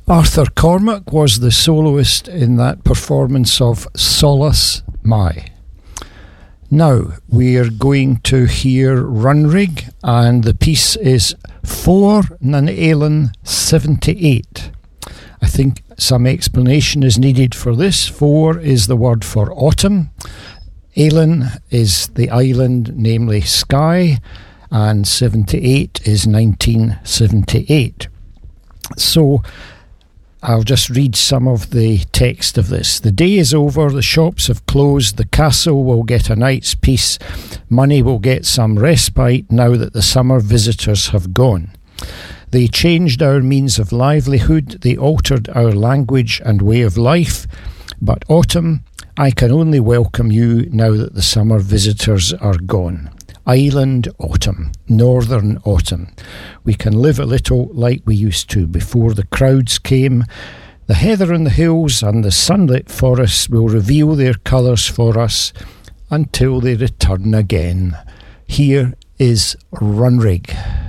Arthur Cormack was the soloist in that performance of Solace Mai. Now we're going to hear Runrig, and the piece is 4 Nan Eilean 78. I think some explanation is needed for this. 4 is the word for autumn. Eilean is the island, namely Skye, and 78 is 1978. So I'll just read some of the text of this. The day is over, the shops have closed, the castle will get a night's peace, money will get some respite now that the summer visitors have gone. They changed our means of livelihood, they altered our language and way of life, but autumn, I can only welcome you now that the summer visitors are gone. Island autumn, northern autumn. We can live a little like we used to before the crowds came. The heather in the hills and the sunlit forests will reveal their colours for us until they return again. Here is Runrig.